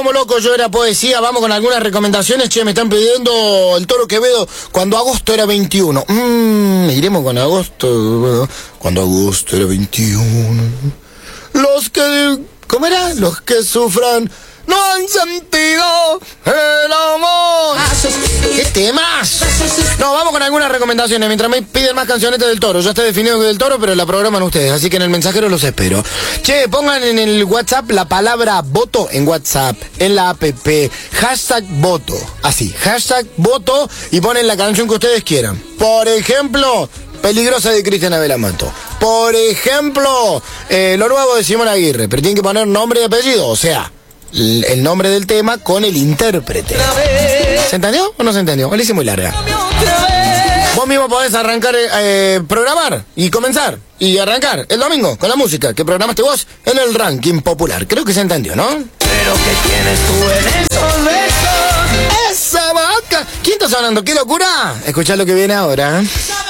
como loco, yo era poesía. Vamos con algunas recomendaciones. Che, me están pidiendo el Toro Quevedo cuando agosto era 21. Iremos con agosto. Cuando agosto era 21. Los que... ¿Cómo era? Los que sufran no han sentido el amor. ¡Qué temas! No, vamos con algunas recomendaciones. Mientras me piden más cancionetas del Toro. Ya está definido que del Toro, pero la programan ustedes. Así que en el mensajero los espero. Che, pongan en el WhatsApp la palabra voto en WhatsApp, en la app. Hashtag voto. Así, hashtag voto y ponen la canción que ustedes quieran. Por ejemplo... Peligrosa de Cristian Abel Amato. Por ejemplo, lo nuevo de Simón Aguirre. Pero tienen que poner nombre y apellido. O sea, el nombre del tema con el intérprete. ¿Se entendió o no se entendió? O la hice muy larga. Vos mismo podés arrancar, programar y comenzar. Y arrancar el domingo con la música que programaste vos en el ranking popular. Creo que se entendió, ¿no? Pero ¿qué tienes tú en esos besos? ¡Esa vaca! ¿Quién está sonando? ¡Qué locura! Escuchá lo que viene ahora.